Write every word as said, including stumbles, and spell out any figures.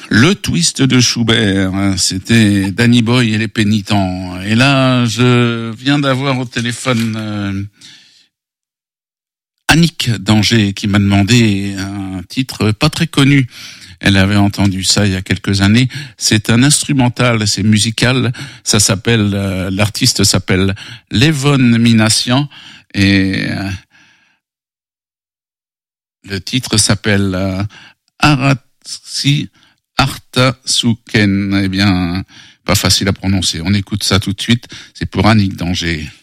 Le twist de Schubert, c'était Danny Boy et les pénitents. Et là, je viens d'avoir au téléphone euh, Annick d'Angers qui m'a demandé un titre pas très connu. Elle avait entendu ça il y a quelques années. C'est un instrumental, c'est musical. Ça s'appelle, euh, l'artiste s'appelle Levon Minassian et euh, le titre s'appelle euh, Aratsi Artasuken. Eh bien, pas facile à prononcer. On écoute ça tout de suite. C'est pour Annick d'Angers.